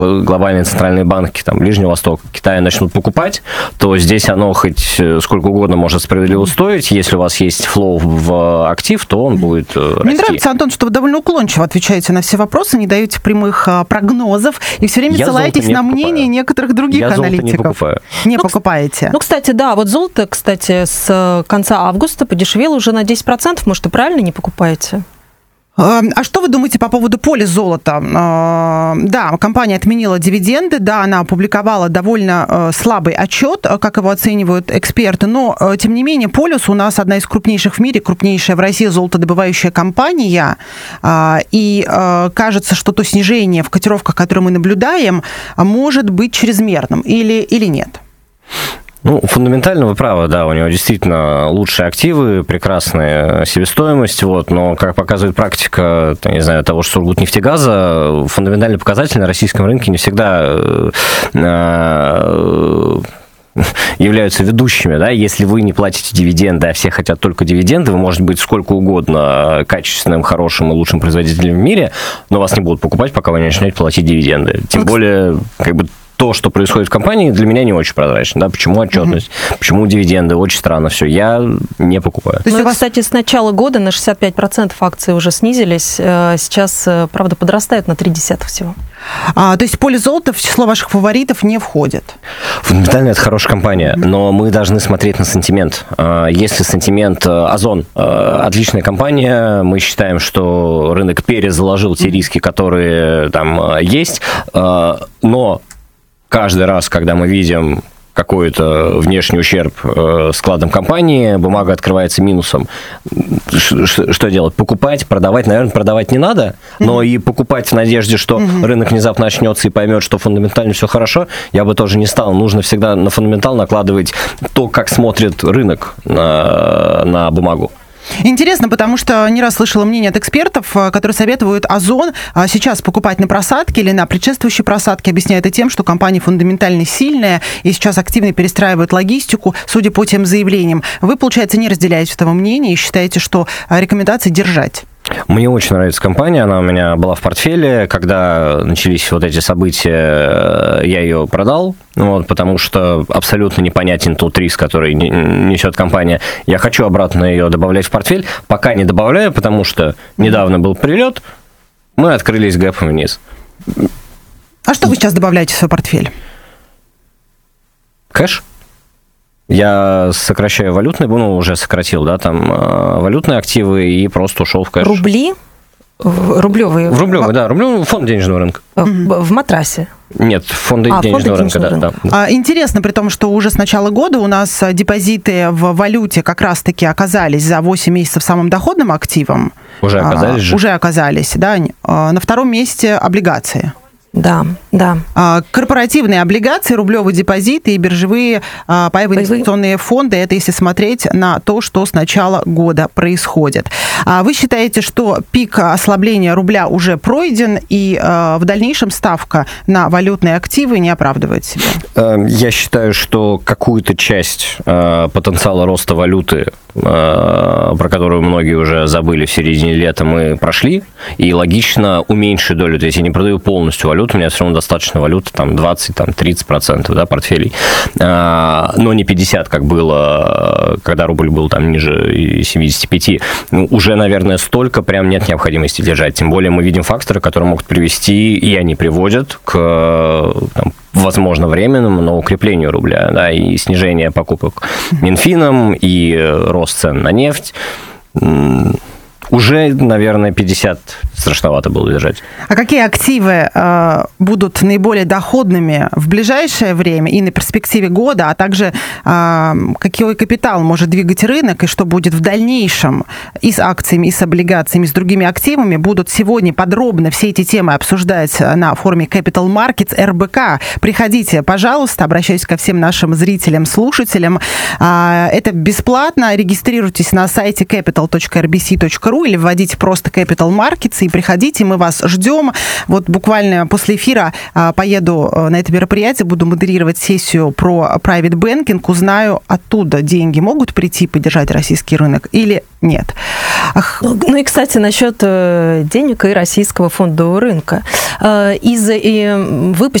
глобальные центральные банки там, Ближнего Востока, Китая начнут покупать, то здесь оно хоть сколько угодно может справедливо стоить. Если у вас есть флоу в актив, то он будет расти. Мне нравится, Антон, что вы довольно уклончиво отвечаете на все вопросы, не даете прямых прогнозов и все время ссылаетесь на мнение некоторых других аналитиков. Я золото не покупаю. Не покупаете. Ну, кстати, да, вот золото, кстати, с конца августа подешевело уже на 10%. Может, и правильно не покупаете? А что вы думаете по поводу поля золота? Да, компания отменила дивиденды, да, она опубликовала довольно слабый отчет, как его оценивают эксперты, но, тем не менее, Полюс у нас одна из крупнейших в мире, крупнейшая в России золотодобывающая компания, и кажется, что то снижение в котировках, которое мы наблюдаем, может быть чрезмерным или нет? Ну, фундаментально вы правы, да, у него действительно лучшие активы, прекрасная себестоимость, вот, но, как показывает практика, не знаю, того же Сургутнефтегаза, фундаментальные показатели на российском рынке не всегда являются ведущими, да, если вы не платите дивиденды, а все хотят только дивиденды, вы можете быть сколько угодно качественным, хорошим и лучшим производителем в мире, но вас не будут покупать, пока вы не начнете платить дивиденды. Тем более, как бы, то, что происходит в компании, для меня не очень прозрачно. Да? Почему отчетность, почему дивиденды? Очень странно все. Я не покупаю. Ну, кстати, с начала года на 65% акции уже снизились. Сейчас, правда, подрастают на 0,3 всего. То есть поле золота в число ваших фаворитов не входит? Фундаментально это хорошая компания, но мы должны смотреть на сентимент. Если сентимент... Озон отличная компания, мы считаем, что рынок перезаложил те риски, которые там есть, но каждый раз, когда мы видим какой-то внешний ущерб складам компании, бумага открывается минусом. Что делать? Покупать, продавать? Наверное, продавать не надо, но и покупать в надежде, что рынок внезапно очнется и поймет, что фундаментально все хорошо, я бы тоже не стал. Нужно всегда на фундаментал накладывать то, как смотрит рынок на бумагу. Интересно, потому что не раз слышала мнение от экспертов, которые советуют Озон сейчас покупать на просадке или на предшествующей просадке, объясняя это тем, что компания фундаментально сильная и сейчас активно перестраивает логистику, судя по тем заявлениям. Вы, получается, не разделяете этого мнения и считаете, что рекомендация держать? Мне очень нравится компания, она у меня была в портфеле. Когда начались вот эти события, я ее продал, вот, потому что абсолютно непонятен тот риск, который несет компания. Я хочу обратно ее добавлять в портфель, пока не добавляю, потому что недавно был прилет, мы открылись гэпом вниз. А что вы сейчас добавляете в свой портфель? Кэш. Я сокращаю валютные, уже сократил, да, там валютные активы и просто ушел в кэш. Рубли? Рублевые? В рублевый, да, рублевый фонд денежного рынка. В матрасе? Нет, фонды денежного рынка, да. Интересно, при том, что уже с начала года у нас депозиты в валюте как раз-таки оказались за 8 месяцев самым доходным активом. Уже оказались же? Уже оказались, да. На втором месте облигации. Да, да. Корпоративные облигации, рублевые депозиты и биржевые паевые инвестиционные фонды, это если смотреть на то, что с начала года происходит. Вы считаете, что пик ослабления рубля уже пройден, и в дальнейшем ставка на валютные активы не оправдывает себя? Я считаю, что какую-то часть потенциала роста валюты, про которую многие уже забыли в середине лета, мы прошли, и логично уменьшить долю. То есть я не продаю полностью валюту, у меня все равно достаточно валюты, там 20-30%, да, портфелей, но не 50%, как было, когда рубль был там ниже 75. Ну, уже, наверное, столько прям нет необходимости держать. Тем более мы видим факторы, которые могут привести, и они приводят к, там, возможно, временному, но укреплению рубля, да, и снижение покупок Минфином, и рост цен на нефть. Уже, наверное, 50 страшновато было держать. А какие активы будут наиболее доходными в ближайшее время и на перспективе года, а также какой капитал может двигать рынок и что будет в дальнейшем и с акциями, и с облигациями, и с другими активами? Будут сегодня подробно все эти темы обсуждать на форуме Capital Markets РБК. Приходите, пожалуйста, обращаюсь ко всем нашим зрителям, слушателям. Это бесплатно. Регистрируйтесь на сайте capital.rbc.ru ЦБУ или вводите просто Capital Markets и приходите, мы вас ждем. Вот буквально после эфира поеду на это мероприятие, буду модерировать сессию про private banking, узнаю оттуда, деньги могут прийти поддержать российский рынок или нет. Ну и, кстати, насчет денег и российского фондового рынка. Из выпуска